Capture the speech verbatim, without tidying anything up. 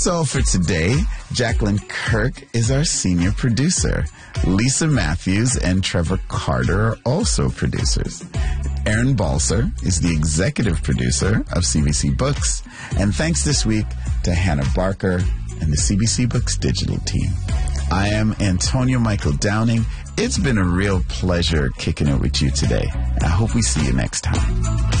That's all for today. Jacqueline Kirk is our senior producer. Lisa Matthews and Trevor Carter are also producers. Aaron Balser is the executive producer of C B C Books. And thanks this week to Hannah Barker and the C B C Books digital team. I am Antonio Michael Downing. It's been a real pleasure kicking it with you today. I hope we see you next time.